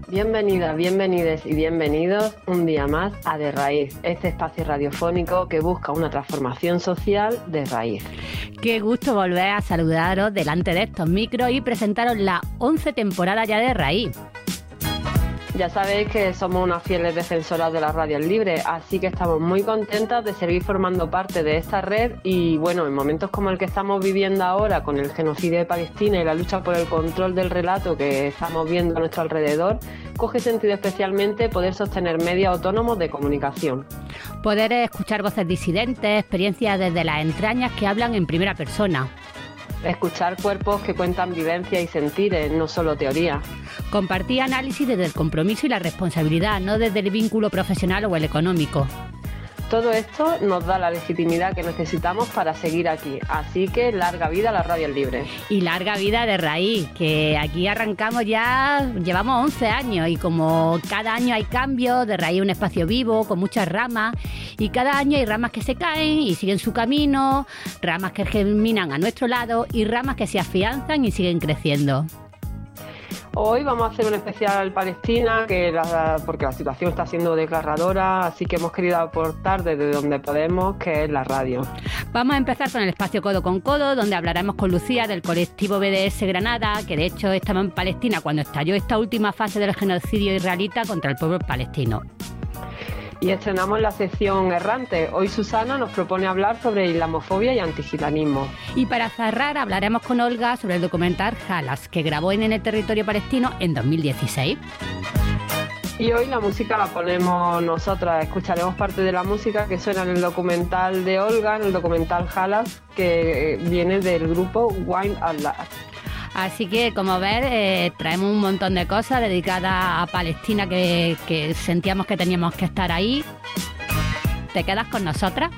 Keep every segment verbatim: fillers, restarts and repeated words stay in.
Bienvenidas, bienvenides y bienvenidos un día más a De Raíz, este espacio radiofónico que busca una transformación social de raíz. Qué gusto volver a saludaros delante de estos micros y presentaros la once temporada ya de Raíz. Ya sabéis que somos unas fieles defensoras de las radios libres, así que estamos muy contentas de seguir formando parte de esta red y bueno, en momentos como el que estamos viviendo ahora con el genocidio de Palestina y la lucha por el control del relato que estamos viendo a nuestro alrededor, coge sentido especialmente poder sostener medios autónomos de comunicación. Poder escuchar voces disidentes, experiencias desde las entrañas que hablan en primera persona. Escuchar cuerpos que cuentan vivencias y sentires, no solo teoría. Compartir análisis desde el compromiso y la responsabilidad, no desde el vínculo profesional o el económico. Todo esto nos da la legitimidad que necesitamos para seguir aquí, así que larga vida a las radios libres. Y larga vida de Raíz, que aquí arrancamos ya, llevamos once años y como cada año hay cambios, de Raíz un espacio vivo, con muchas ramas, y cada año hay ramas que se caen y siguen su camino, ramas que germinan a nuestro lado y ramas que se afianzan y siguen creciendo. Hoy vamos a hacer un especial Palestina, que la, porque la situación está siendo desgarradora, así que hemos querido aportar desde donde podemos, que es la radio. Vamos a empezar con el espacio Codo con Codo, donde hablaremos con Lucía del colectivo B D S Granada, que de hecho estaba en Palestina cuando estalló esta última fase del genocidio israelita contra el pueblo palestino. Y estrenamos la sección Errante. Hoy Susana nos propone hablar sobre islamofobia y antigitanismo. Y para cerrar hablaremos con Olga sobre el documental Halas, que grabó en el territorio palestino en dos mil dieciséis. Y hoy la música la ponemos nosotras, escucharemos parte de la música que suena en el documental de Olga, en el documental Halas, que viene del grupo Wine Allah. Así que, como ver, eh, traemos un montón de cosas dedicadas a Palestina que, que sentíamos que teníamos que estar ahí. ¿Te quedas con nosotras?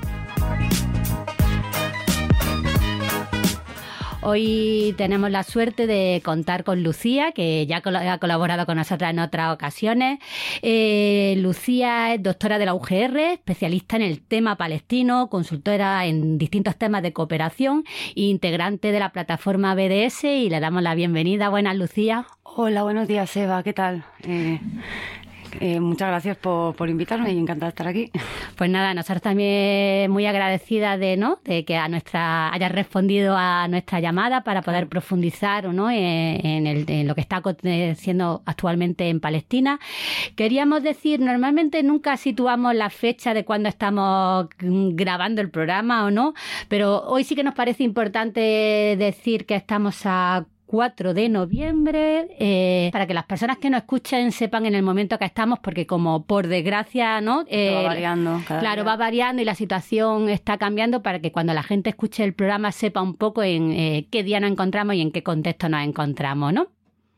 Hoy tenemos la suerte de contar con Lucía, que ya ha colaborado con nosotras en otras ocasiones. Eh, Lucía es doctora de la U G R, especialista en el tema palestino, consultora en distintos temas de cooperación e integrante de la plataforma B D S, y le damos la bienvenida. Buenas, Lucía. Hola, buenos días, Eva. ¿Qué tal? Eh... Eh, muchas gracias por, por invitarme y encantada de estar aquí. Pues nada, nosotros también muy agradecidas de, ¿no? de que a nuestra hayas respondido a nuestra llamada para poder profundizar, ¿no? en, en, el, en lo que está aconteciendo actualmente en Palestina. Queríamos decir, normalmente nunca situamos la fecha de cuando estamos grabando el programa o no, pero hoy sí que nos parece importante decir que estamos a cuatro de noviembre, eh, para que las personas que nos escuchen sepan en el momento que estamos, porque como por desgracia, ¿no? Eh, va variando. Cada claro, día. va variando y la situación está cambiando, para que cuando la gente escuche el programa sepa un poco en eh, qué día nos encontramos y en qué contexto nos encontramos, ¿no?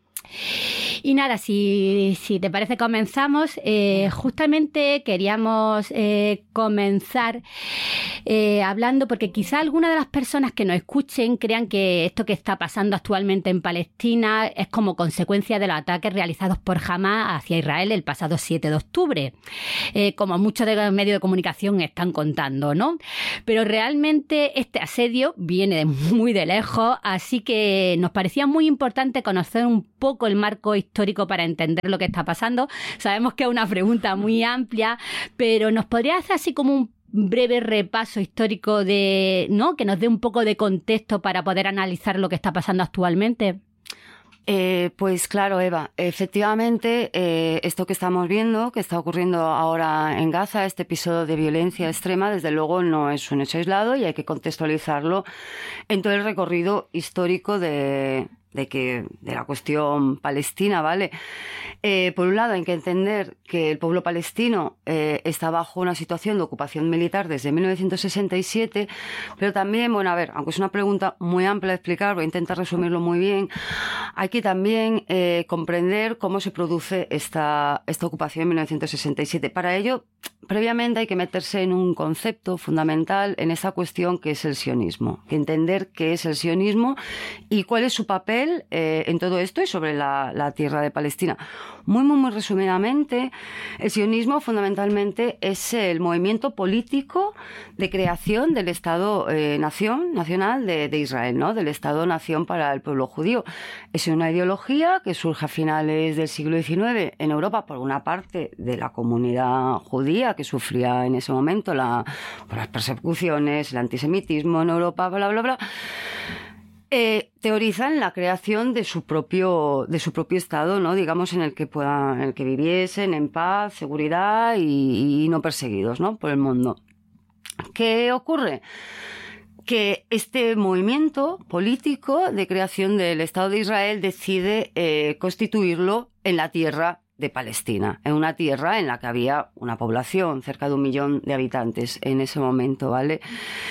Y nada, si, si te parece comenzamos. Eh, justamente queríamos eh, comenzar eh, hablando, porque quizá algunas de las personas que nos escuchen crean que esto que está pasando actualmente en Palestina es como consecuencia de los ataques realizados por Hamás hacia Israel el pasado siete de octubre, eh, como muchos de los medios de comunicación están contando, ¿no? Pero realmente este asedio viene de muy de lejos, así que nos parecía muy importante conocer un poco el marco histórico para entender lo que está pasando. Sabemos que es una pregunta muy amplia, pero ¿nos podría hacer así como un breve repaso histórico de, ¿no? que nos dé un poco de contexto para poder analizar lo que está pasando actualmente? Eh, pues claro, Eva, efectivamente, eh, esto que estamos viendo, que está ocurriendo ahora en Gaza, este episodio de violencia extrema, desde luego no es un hecho aislado y hay que contextualizarlo en todo el recorrido histórico de... de que de la cuestión palestina, ¿vale? Eh, por un lado, hay que entender que el pueblo palestino eh, está bajo una situación de ocupación militar desde mil novecientos sesenta y siete, pero también, bueno, a ver, aunque es una pregunta muy amplia de explicar, voy a intentar resumirlo muy bien, hay que también eh, comprender cómo se produce esta, esta ocupación en mil novecientos sesenta y siete. Para ello, previamente hay que meterse en un concepto fundamental en esta cuestión que es el sionismo, que entender qué es el sionismo y cuál es su papel eh, en todo esto y sobre la, la tierra de Palestina. Muy, muy, muy resumidamente, el sionismo fundamentalmente es el movimiento político de creación del Estado-nación, eh, nacional de, de Israel, ¿no? Del Estado-nación para el pueblo judío. Es una ideología que surge a finales del siglo diecinueve en Europa por una parte de la comunidad judía que sufría en ese momento la, por las persecuciones, el antisemitismo en Europa, bla, bla, bla. Eh, teorizan la creación de su propio de su propio estado, ¿no? Digamos, en el que puedan, en el que viviesen en paz, seguridad y, y no perseguidos, ¿no? Por el mundo. ¿Qué ocurre? Que este movimiento político de creación del Estado de Israel decide eh, constituirlo en la tierra de Palestina, en una tierra en la que había una población, cerca de un millón de habitantes en ese momento, ¿vale?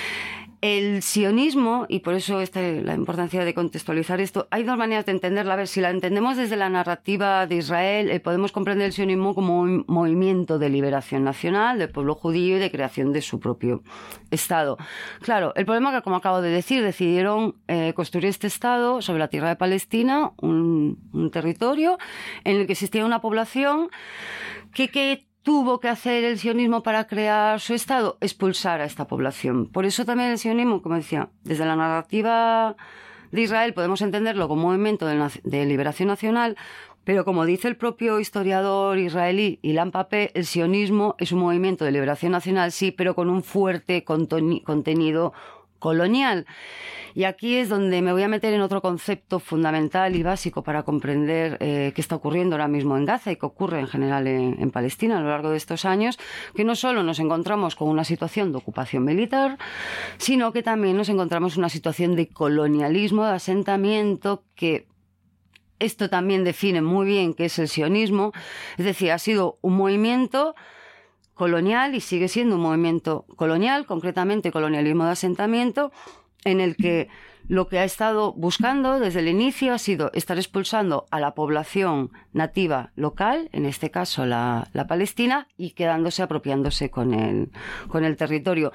El sionismo, y por eso esta, la importancia de contextualizar esto, hay dos maneras de entenderla. A ver, si la entendemos desde la narrativa de Israel, eh, podemos comprender el sionismo como un movimiento de liberación nacional del pueblo judío y de creación de su propio Estado. Claro, el problema es que, como acabo de decir, decidieron eh, construir este Estado sobre la tierra de Palestina, un, un territorio en el que existía una población que... que tuvo que hacer el sionismo para crear su Estado, expulsar a esta población. Por eso también el sionismo, como decía, desde la narrativa de Israel podemos entenderlo como un movimiento de, de liberación nacional, pero como dice el propio historiador israelí Ilan Pappé, el sionismo es un movimiento de liberación nacional, sí, pero con un fuerte contenido colonial. Y aquí es donde me voy a meter en otro concepto fundamental y básico para comprender eh, qué está ocurriendo ahora mismo en Gaza y qué ocurre en general en, en Palestina a lo largo de estos años, que no solo nos encontramos con una situación de ocupación militar, sino que también nos encontramos en una situación de colonialismo, de asentamiento, que esto también define muy bien qué es el sionismo. Es decir, ha sido un movimiento colonial y sigue siendo un movimiento colonial, concretamente colonialismo de asentamiento, en el que lo que ha estado buscando desde el inicio ha sido estar expulsando a la población nativa local, en este caso la, la palestina, y quedándose, apropiándose con el, con el territorio.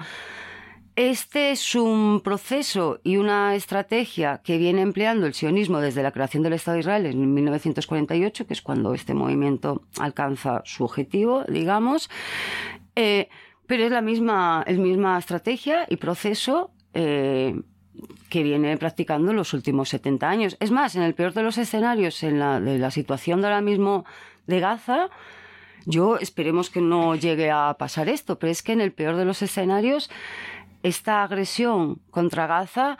Este es un proceso y una estrategia que viene empleando el sionismo desde la creación del Estado de Israel en mil novecientos cuarenta y ocho, que es cuando este movimiento alcanza su objetivo, digamos, eh, pero es la misma, es misma estrategia y proceso eh, que viene practicando en los últimos setenta años. Es más, en el peor de los escenarios, en la, de la situación de ahora mismo de Gaza, yo esperemos que no llegue a pasar esto, pero es que en el peor de los escenarios esta agresión contra Gaza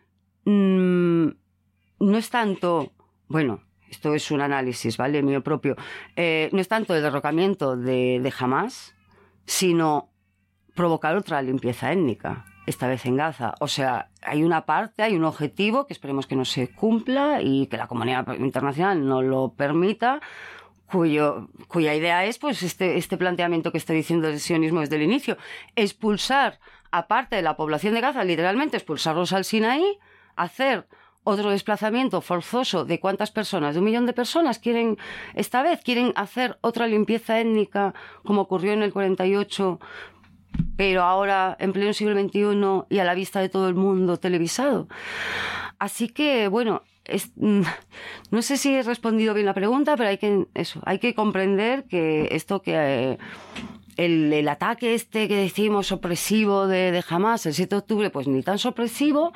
mmm, no es tanto, bueno, esto es un análisis, ¿vale?, mío propio, eh, no es tanto el derrocamiento de, de Hamás, sino provocar otra limpieza étnica, esta vez en Gaza. O sea, hay una parte, hay un objetivo que esperemos que no se cumpla y que la comunidad internacional no lo permita, cuyo, cuya idea es, pues, este, este planteamiento que estoy diciendo del sionismo desde el inicio, expulsar a parte de la población de Gaza, literalmente expulsarlos al Sinaí, hacer otro desplazamiento forzoso de cuántas personas, de un millón de personas, quieren, esta vez quieren hacer otra limpieza étnica como ocurrió en el cuarenta y ocho, pero ahora en pleno siglo veintiuno y a la vista de todo el mundo televisado. Así que, bueno, es, no sé si he respondido bien la pregunta, pero hay que, eso, hay que comprender que esto que... Eh, El, el ataque este que decimos opresivo de, de Hamás el siete de octubre, pues ni tan sorpresivo,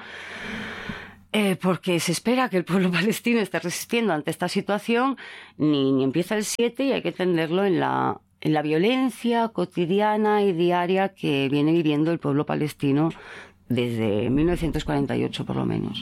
eh, porque se espera que el pueblo palestino esté resistiendo ante esta situación, ni, ni empieza el siete, y hay que entenderlo en la, en la violencia cotidiana y diaria que viene viviendo el pueblo palestino desde mil novecientos cuarenta y ocho por lo menos.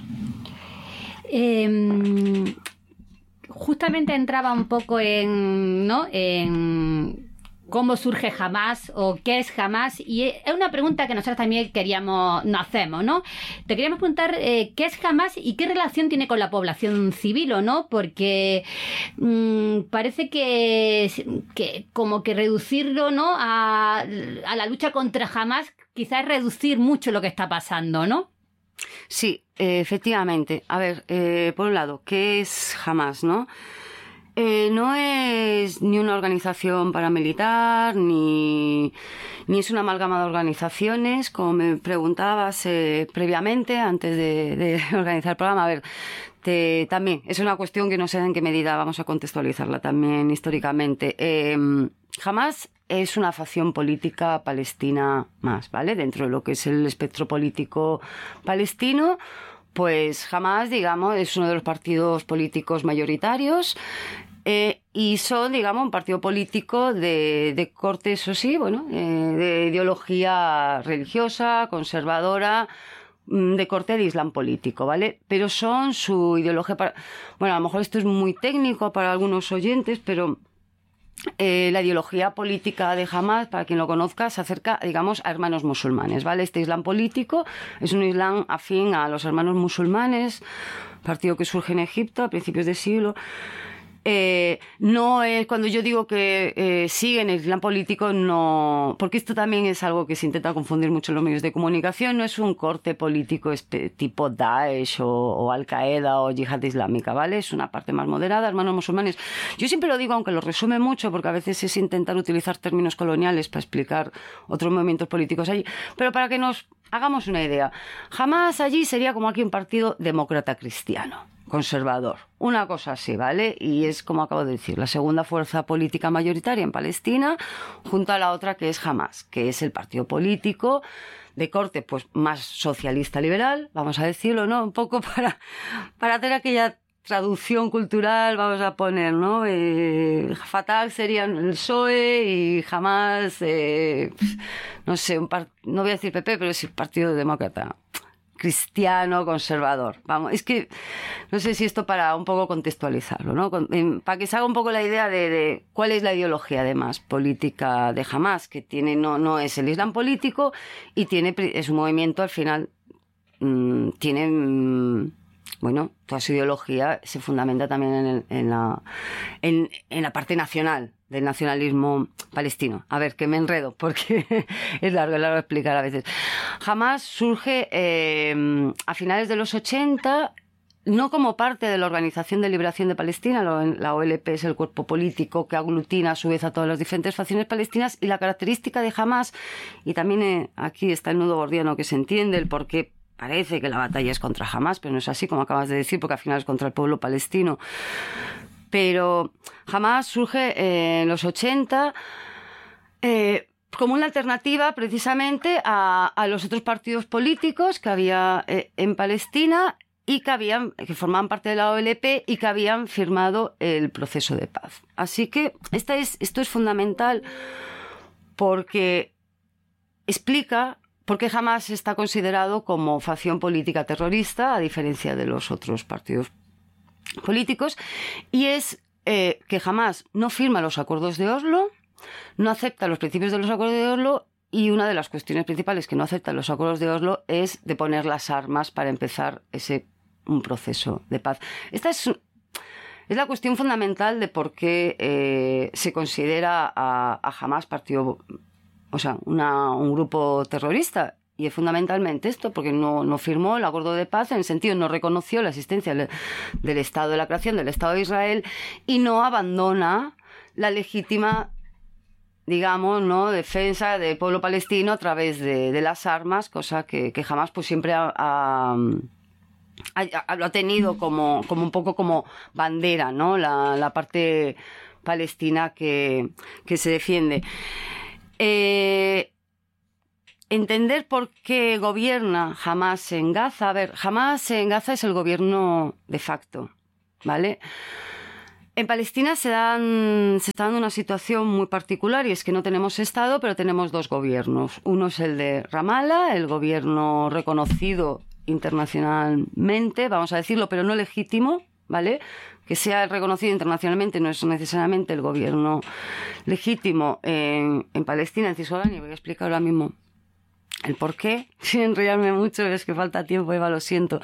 Eh, justamente entraba un poco en, ¿no?, en cómo surge Hamás o qué es Hamás, y es una pregunta que nosotros también queríamos, nos hacemos, ¿no? Te queríamos preguntar eh, qué es Hamás y qué relación tiene con la población civil, ¿o no? Porque mmm, parece que, que como que reducirlo, ¿no?, a, a la lucha contra Hamás quizás es reducir mucho lo que está pasando, ¿no? Sí, eh, efectivamente. A ver, eh, por un lado, ¿qué es Hamás, no? Eh, no es ni una organización paramilitar, ni, ni es una amalgama de organizaciones, como me preguntabas eh, previamente, antes de, de organizar el programa. A ver, te, también es una cuestión que no sé en qué medida vamos a contextualizarla también históricamente. Eh, Hamás es una facción política palestina más, ¿vale? Dentro de lo que es el espectro político palestino, pues Hamás, digamos, es uno de los partidos políticos mayoritarios. Eh, y son, digamos, un partido político de, de corte, eso sí, bueno, eh, de ideología religiosa, conservadora, de corte de islam político, ¿vale? Pero son su ideología para... Bueno, a lo mejor esto es muy técnico para algunos oyentes, pero eh, la ideología política de Hamás, para quien lo conozca, se acerca, digamos, a hermanos musulmanes, ¿vale? Este islam político es un islam afín a los hermanos musulmanes, partido que surge en Egipto a principios de siglo. Eh, no es, cuando yo digo que eh, siguen el islam político, no, porque esto también es algo que se intenta confundir mucho en los medios de comunicación, no es un corte político este, tipo Daesh o, o Al-Qaeda o Yihad Islámica, ¿vale? Es una parte más moderada, hermanos musulmanes. Yo siempre lo digo, aunque lo resume mucho, porque a veces es intentar utilizar términos coloniales para explicar otros movimientos políticos allí, pero para que nos hagamos una idea, Hamás allí sería como aquí un partido demócrata cristiano, conservador, una cosa así, ¿vale? Y es, como acabo de decir, la segunda fuerza política mayoritaria en Palestina, junto a la otra que es Hamás, que es el partido político de corte pues más socialista liberal, vamos a decirlo, ¿no? Un poco para, para hacer aquella traducción cultural, vamos a poner, ¿no? Eh, Fatah serían el P S O E y Hamás, eh, no sé, un par, no voy a decir P P, pero es el Partido Demócrata cristiano, conservador. Vamos, es que no sé si esto para un poco contextualizarlo, ¿no? Con, en, para que se haga un poco la idea de, de cuál es la ideología, además, política de Hamás, que tiene, no, no es el islam político y tiene, es un movimiento, al final, mmm, tiene... Mmm, bueno, toda su ideología se fundamenta también en, el, en, la, en, en la parte nacional del nacionalismo palestino. A ver, que me enredo, porque es largo, es largo explicar a veces. Hamás surge eh, a finales de los ochenta, no como parte de la Organización de Liberación de Palestina, la O L P es el cuerpo político que aglutina a su vez a todas las diferentes facciones palestinas, y la característica de Hamás, y también eh, aquí está el nudo gordiano que se entiende, el por qué parece que la batalla es contra Hamás, pero no es así, como acabas de decir, porque al final es contra el pueblo palestino. Pero Hamás surge en los ochenta eh, como una alternativa precisamente a, a los otros partidos políticos que había eh, en Palestina y que, habían, que formaban parte de la O L P y que habían firmado el proceso de paz. Así que esta es, esto es fundamental porque explica por qué Hamás está considerado como facción política terrorista, a diferencia de los otros partidos políticos, y es eh, que Hamás no firma los acuerdos de Oslo, no acepta los principios de los acuerdos de Oslo, y una de las cuestiones principales que no acepta los acuerdos de Oslo es de poner las armas para empezar ese un proceso de paz. Esta es, es la cuestión fundamental de por qué eh, se considera a, a Hamás partido, o sea, una, un grupo terrorista. Y es fundamentalmente esto, porque no, no firmó el acuerdo de paz, en el sentido no reconoció la existencia del, del Estado de la creación, del Estado de Israel, y no abandona la legítima, digamos, ¿no?, defensa del pueblo palestino a través de, de las armas, cosa que, que Hamás pues siempre ha, ha, ha, lo ha tenido como, como un poco como bandera, ¿no?, la, la parte palestina que, que se defiende. Eh, entender por qué gobierna Hamás en Gaza. A ver, Hamás en Gaza es el gobierno de facto, ¿vale? En Palestina se, dan, se está dando una situación muy particular, y es que no tenemos Estado, pero tenemos dos gobiernos. Uno es el de Ramallah, el gobierno reconocido internacionalmente, vamos a decirlo, pero no legítimo, ¿vale? Que sea reconocido internacionalmente no es necesariamente el gobierno legítimo en, en Palestina, en Cisjordania. Voy a explicar ahora mismo el por qué, sin enrollarme mucho, es que falta tiempo, Eva, lo siento.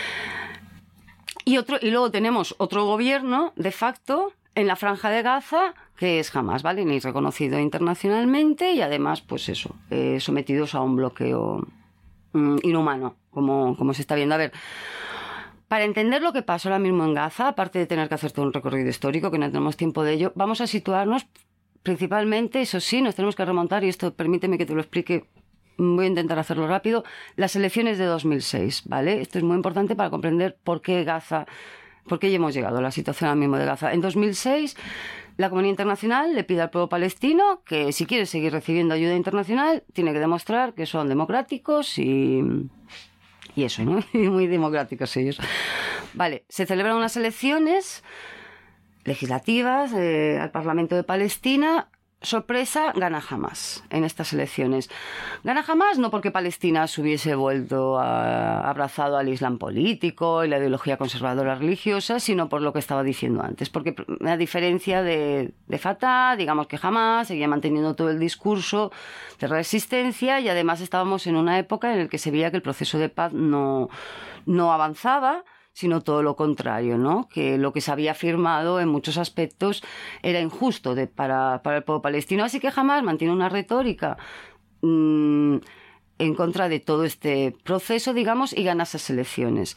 Y, otro, y luego tenemos otro gobierno de facto en la Franja de Gaza, que es Hamás, ¿vale? Ni reconocido internacionalmente y además, pues eso, eh, sometidos a un bloqueo mm, inhumano, como, como se está viendo. A ver, Para entender lo que pasa ahora mismo en Gaza, aparte de tener que hacer todo un recorrido histórico, que no tenemos tiempo de ello, vamos a situarnos principalmente, eso sí, nos tenemos que remontar, y esto permíteme que te lo explique, voy a intentar hacerlo rápido, las elecciones de dos mil seis, ¿vale? Esto es muy importante para comprender por qué Gaza, por qué ya hemos llegado a la situación ahora mismo de Gaza. En dos mil seis, la comunidad internacional le pide al pueblo palestino que si quiere seguir recibiendo ayuda internacional, tiene que demostrar que son democráticos y... y eso, ¿no? Muy democráticos ellos. Vale, se celebran unas elecciones legislativas eh, al Parlamento de Palestina. Sorpresa, gana Hamás en estas elecciones. Gana Hamás no porque Palestina se hubiese vuelto a, abrazado al Islam político y la ideología conservadora religiosa, sino por lo que estaba diciendo antes. Porque a diferencia de, de Fatah, digamos que Hamás seguía manteniendo todo el discurso de resistencia, y además estábamos en una época en la que se veía que el proceso de paz no, no avanzaba, sino todo lo contrario, ¿no? Que lo que se había firmado en muchos aspectos era injusto de, para, para el pueblo palestino. Así que Hamás mantiene una retórica mmm, en contra de todo este proceso, digamos, y gana esas elecciones.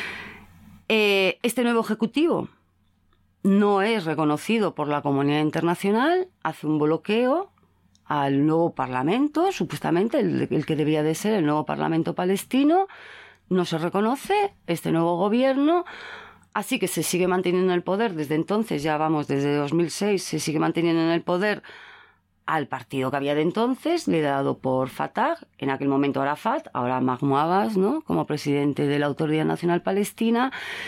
Eh, este nuevo ejecutivo no es reconocido por la comunidad internacional, hace un bloqueo al nuevo parlamento, supuestamente el, el que debía de ser el nuevo parlamento palestino. No se reconoce este nuevo gobierno, así que se sigue manteniendo en el poder desde entonces, ya vamos, desde dos mil seis, se sigue manteniendo en el poder al partido que había de entonces, liderado por Fatah, en aquel momento Arafat, ahora Mahmoud Abbas, ¿no?, como presidente de la Autoridad Nacional Palestina.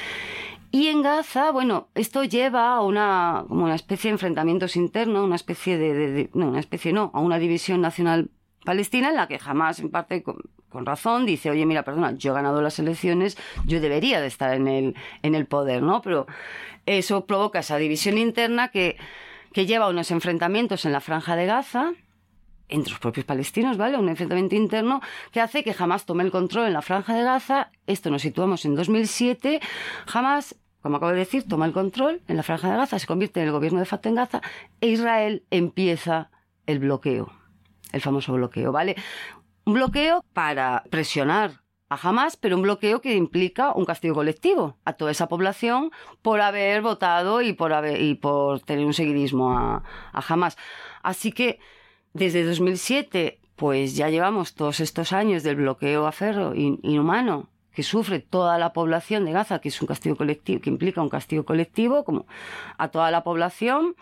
Y en Gaza, bueno, esto lleva a una, como una especie de enfrentamientos internos, una especie de, de, de no, una especie no, a una división nacional palestina en la que Hamás, en parte con, con razón, dice, oye, mira, perdona, yo he ganado las elecciones, yo debería de estar en el, en el poder, ¿no? Pero eso provoca esa división interna que, que lleva a unos enfrentamientos en la Franja de Gaza, entre los propios palestinos, ¿vale? Un enfrentamiento interno que hace que Hamás tome el control en la Franja de Gaza. Esto nos situamos en dos mil siete. Hamás, como acabo de decir, toma el control en la Franja de Gaza, se convierte en el gobierno de Fatah en Gaza, e Israel empieza el bloqueo. El famoso bloqueo, ¿vale? Un bloqueo para presionar a Hamás, pero un bloqueo que implica un castigo colectivo a toda esa población por haber votado y por, haber, y por tener un seguidismo a, a Hamás. Así que desde dos mil siete, pues ya llevamos todos estos años del bloqueo a ferro inhumano que sufre toda la población de Gaza, que es un castigo colectivo, que implica un castigo colectivo como a toda la población,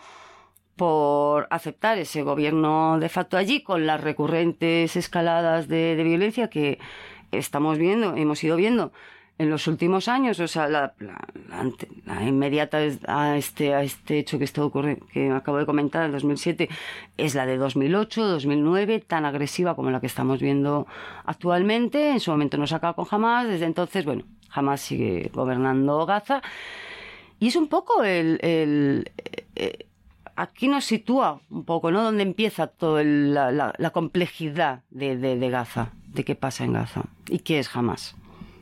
por aceptar ese gobierno de facto allí, con las recurrentes escaladas de, de violencia que estamos viendo, hemos ido viendo en los últimos años. O sea, la, la, la, la inmediata a este, a este hecho que está ocurriendo, que acabo de comentar, en dos mil siete, es la de dos mil ocho, dos mil nueve, tan agresiva como la que estamos viendo actualmente. En su momento nos acaba con Hamás, desde entonces, bueno, Hamás sigue gobernando Gaza, y es un poco el... el, el aquí nos sitúa un poco, ¿no?, donde empieza toda la, la, la complejidad de, de, de Gaza, de qué pasa en Gaza y qué es Hamás.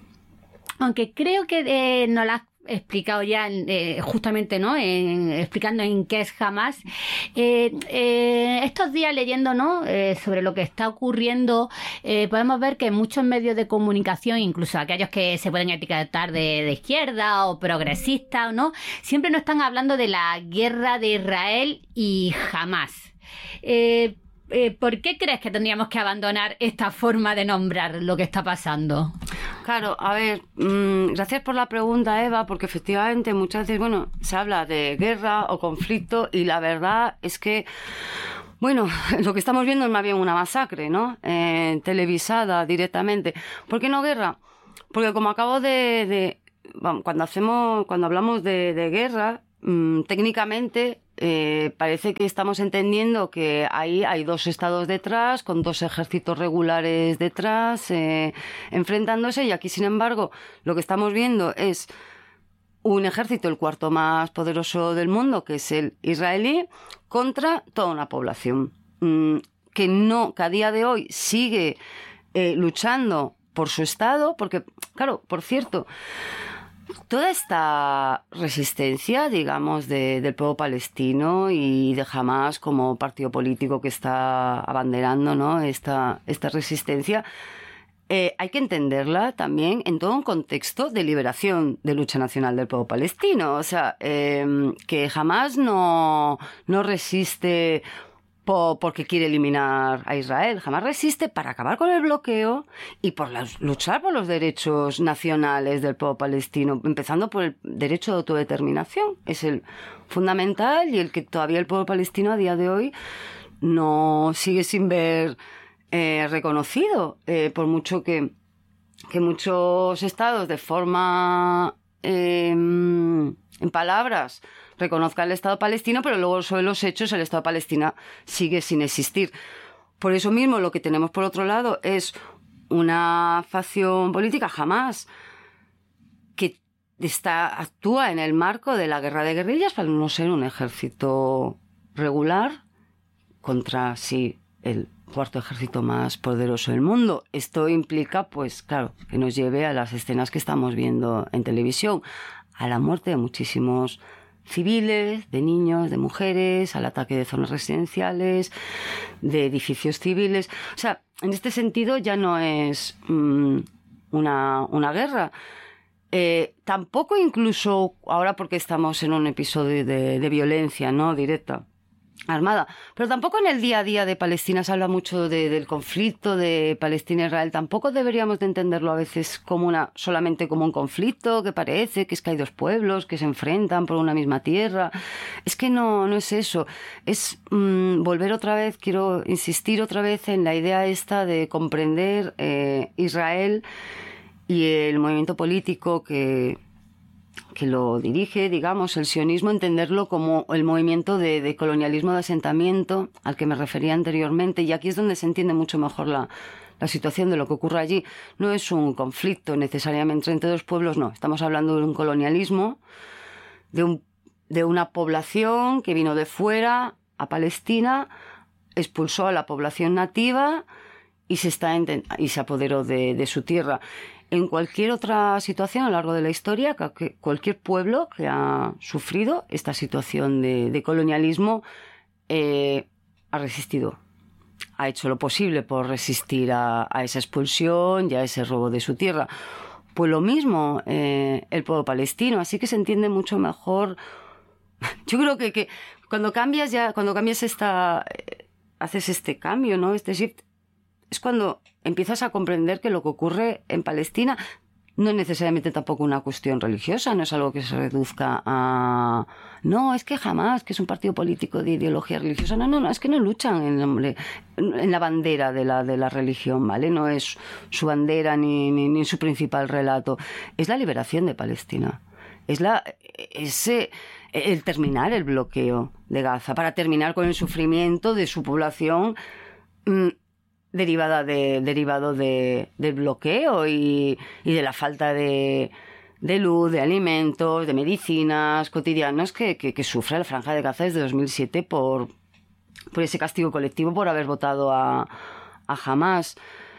Aunque creo que eh, nos la has explicado ya eh, justamente, ¿no?, en, explicando en qué es Hamás. Eh, eh, estos días leyendo, ¿no?, eh, sobre lo que está ocurriendo, eh, podemos ver que muchos medios de comunicación, incluso aquellos que se pueden etiquetar de, de izquierda o progresistas, ¿no?, siempre nos están hablando de la guerra de Israel y Hamás. Eh, eh, ¿Por qué crees que tendríamos que abandonar esta forma de nombrar lo que está pasando? Claro, a ver, mmm, gracias por la pregunta, Eva, porque efectivamente muchas veces, bueno, se habla de guerra o conflicto, y la verdad es que, bueno, lo que estamos viendo es más bien una masacre, ¿no? Eh, televisada directamente. ¿Por qué no guerra? Porque como acabo de... de bueno, cuando hacemos, cuando hablamos de, de guerra, mmm, técnicamente... Eh, parece que estamos entendiendo que ahí hay dos estados detrás, con dos ejércitos regulares detrás, eh, enfrentándose, y aquí, sin embargo, lo que estamos viendo es un ejército, el cuarto más poderoso del mundo, que es el israelí, contra toda una población mmm, que no, que a día de hoy sigue eh, luchando por su estado, porque, claro, por cierto, toda esta resistencia, digamos, de, del pueblo palestino y de Hamás como partido político que está abanderando, ¿no?, esta, esta resistencia, eh, hay que entenderla también en todo un contexto de liberación, de lucha nacional del pueblo palestino. O sea, eh, que jamás no, no resiste por, porque quiere eliminar a Israel. Jamás resiste para acabar con el bloqueo y por la, luchar por los derechos nacionales del pueblo palestino, empezando por el derecho de autodeterminación. Es el fundamental y el que todavía el pueblo palestino a día de hoy no sigue sin ver eh, reconocido, eh, por mucho que, que muchos estados de forma, eh, en palabras, reconozcan el Estado palestino, pero luego sobre los hechos el Estado palestino sigue sin existir. Por eso mismo lo que tenemos por otro lado es una facción política, Hamás, que está, actúa en el marco de la guerra de guerrillas para no ser un ejército regular contra, sí, el cuarto ejército más poderoso del mundo. Esto implica, pues claro, que nos lleve a las escenas que estamos viendo en televisión, a la muerte de muchísimos civiles, de niños, de mujeres, al ataque de zonas residenciales, de edificios civiles. O sea, en este sentido ya no es mmm, una, una guerra. Eh, tampoco incluso ahora porque estamos en un episodio de, de violencia, ¿no?, directa, armada, pero tampoco en el día a día de Palestina se habla mucho de, del conflicto de Palestina-Israel. Tampoco deberíamos de entenderlo a veces como una, solamente como un conflicto que parece que es que hay dos pueblos que se enfrentan por una misma tierra. Es que no, no es eso. Es mmm, volver otra vez, quiero insistir otra vez en la idea esta de comprender eh, Israel y el movimiento político que que lo dirige, digamos, el sionismo, entenderlo como el movimiento de, de colonialismo de asentamiento al que me refería anteriormente, y aquí es donde se entiende mucho mejor la, la situación de lo que ocurre allí. No es un conflicto necesariamente entre dos pueblos, no, estamos hablando de un colonialismo, de, un, de una población que vino de fuera a Palestina, expulsó a la población nativa y se, está y se apoderó de, de su tierra. En cualquier otra situación a lo largo de la historia, cualquier pueblo que ha sufrido esta situación de, de colonialismo eh, ha resistido, ha hecho lo posible por resistir a, a esa expulsión y a ese robo de su tierra. Pues lo mismo eh, el pueblo palestino, así que se entiende mucho mejor. Yo creo que, que cuando cambias ya, cuando cambias esta, eh, haces este cambio, ¿no?, este shift, es cuando empiezas a comprender que lo que ocurre en Palestina no es necesariamente tampoco una cuestión religiosa, no es algo que se reduzca a... No, es que jamás, que es un partido político de ideología religiosa. No, no, no, es que no luchan en, nombre, en la bandera de la, de la religión, ¿vale? No es su bandera ni, ni, ni su principal relato. Es la liberación de Palestina. Es la... ese el terminar el bloqueo de Gaza, para terminar con el sufrimiento de su población mmm, derivada de, derivado de, del bloqueo y, y de la falta de, de luz, de alimentos, de medicinas cotidianas que, que, que sufre la Franja de Gaza desde dos mil siete por, por ese castigo colectivo por haber votado a, a Hamás.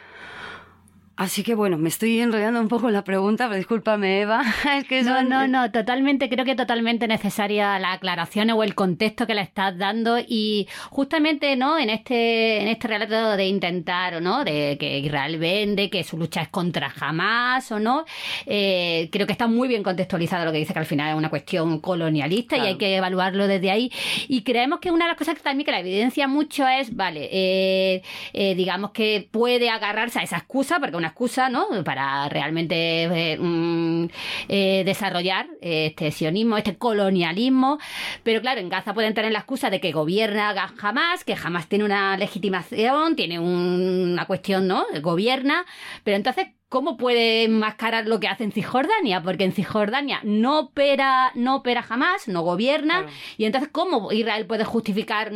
Así que bueno, me estoy enrollando un poco en la pregunta, pero discúlpame, Eva. Es que no, son... no, no, totalmente, creo que totalmente necesaria la aclaración o el contexto que le estás dando, y justamente, ¿no?, en este en este relato de intentar, o no, de que Israel vende, que su lucha es contra Hamás, o no, eh, creo que está muy bien contextualizado lo que dice, que al final es una cuestión colonialista, claro, y hay que evaluarlo desde ahí. Y creemos que una de las cosas que también que la evidencia mucho es, vale, eh, eh, digamos que puede agarrarse a esa excusa, porque una excusa, ¿no?, para realmente eh, mm, eh, desarrollar este sionismo, este colonialismo, pero claro, en Gaza pueden tener la excusa de que gobierna Hamás, que Hamás tiene una legitimación, tiene un, una cuestión, ¿no?, gobierna, pero entonces ¿cómo puede enmascarar lo que hace en Cisjordania? Porque en Cisjordania no opera, no opera Hamás, no gobierna, claro, y entonces ¿cómo Israel puede justificar